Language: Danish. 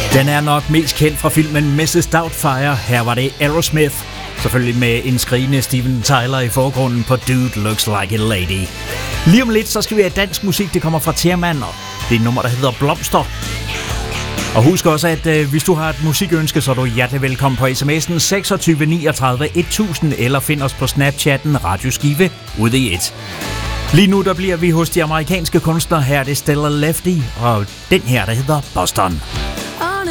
Den er nok mest kendt fra filmen Mrs. Doubtfire. Her var det Aerosmith. Selvfølgelig med en skrigende Steven Tyler i forgrunden på Dude Looks Like a Lady. Lige om lidt, så skal vi have dansk musik. Det kommer fra Tiermann, og det er et nummer, der hedder Blomster. Og husk også, at hvis du har et musikønske, så er du hjertelig velkommen på sms'en 26 39 1000, eller find os på Snapchatten Radioskive ude i et. Lige nu der bliver vi hos de amerikanske kunstnere. Her er det Stella Lefty, og den her, der hedder Boston.